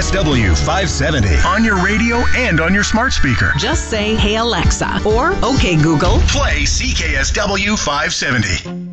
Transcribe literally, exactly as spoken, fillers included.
S W five seventy on your radio and on your smart speaker. Just say, "Hey Alexa," or "Okay Google, play C K S W five seventy."